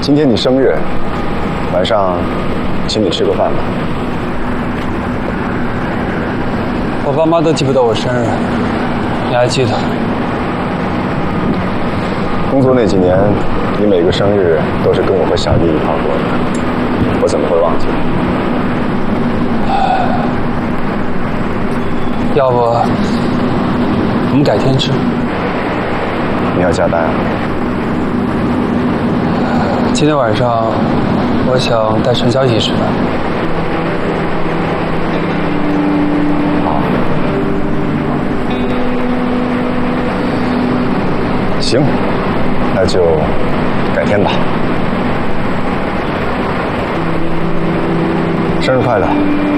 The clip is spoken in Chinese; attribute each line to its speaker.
Speaker 1: 今天你生日，晚上请你吃个饭吧。
Speaker 2: 我爸妈都记不得我生日，你还记得？
Speaker 1: 工作那几年，你每个生日都是跟我和小丽一块过的，我怎么会忘记？
Speaker 2: 要不我们改天吃？
Speaker 1: 你要加班啊？
Speaker 2: 今天晚上我想带陈晓一起吃饭。
Speaker 1: 好。行，那就改天吧。生日快乐！